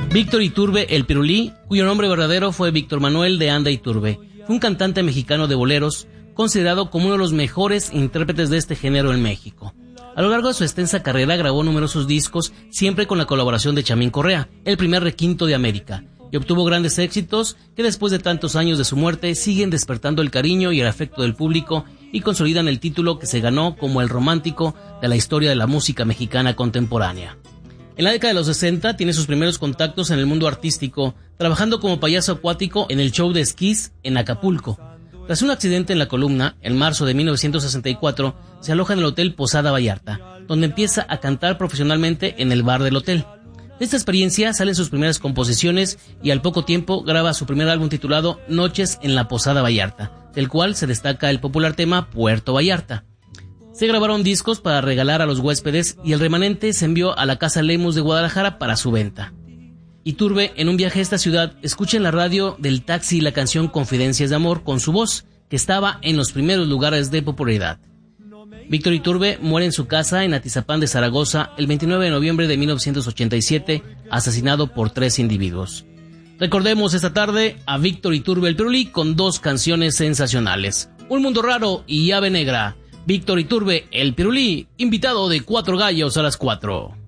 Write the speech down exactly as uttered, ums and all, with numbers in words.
Víctor Iturbe el Pirulí, cuyo nombre verdadero fue Víctor Manuel de Anda Iturbe, fue un cantante mexicano de boleros, considerado como uno de los mejores intérpretes de este género en México. A lo largo de su extensa carrera grabó numerosos discos, siempre con la colaboración de Chamín Correa, el primer requinto de América, y obtuvo grandes éxitos que después de tantos años de su muerte siguen despertando el cariño y el afecto del público y consolidan el título que se ganó como el romántico de la historia de la música mexicana contemporánea. En la década de los sesenta tiene sus primeros contactos en el mundo artístico, trabajando como payaso acuático en el show de esquís en Acapulco. Tras un accidente en la columna, en marzo de mil novecientos sesenta y cuatro, se aloja en el Hotel Posada Vallarta, donde empieza a cantar profesionalmente en el bar del hotel. De esta experiencia salen sus primeras composiciones y al poco tiempo graba su primer álbum titulado Noches en la Posada Vallarta, del cual se destaca el popular tema Puerto Vallarta. Se grabaron discos para regalar a los huéspedes y el remanente se envió a la Casa Lemus de Guadalajara para su venta. Iturbe, en un viaje a esta ciudad, escucha en la radio del taxi la canción Confidencias de Amor con su voz, que estaba en los primeros lugares de popularidad. Víctor Iturbe muere en su casa en Atizapán de Zaragoza el veintinueve de noviembre de mil novecientos ochenta y siete, asesinado por tres individuos. Recordemos esta tarde a Víctor Iturbe el Pirulí con dos canciones sensacionales: Un Mundo Raro y Ave Negra. Víctor Iturbe el Pirulí, invitado de Cuatro Gallos a las cuatro.